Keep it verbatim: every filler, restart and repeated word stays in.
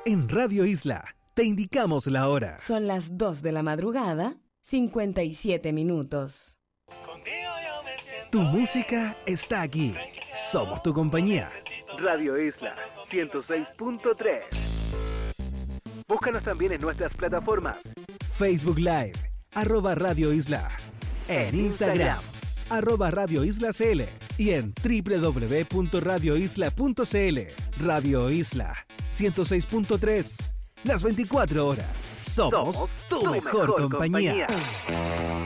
En Radio Isla te indicamos la hora. Son las dos de la madrugada, cincuenta y siete minutos. Tu música está aquí. Somos tu compañía. Radio Isla ciento seis punto tres. Búscanos también en nuestras plataformas. Facebook Live, arroba Radio Isla. En Instagram, arroba Radio Isla C L. Y en doble u doble u doble u punto radio isla punto c l. Radio Isla ciento seis punto tres. Las veinticuatro horas. Somos, Somos tu, tu mejor, mejor compañía. compañía.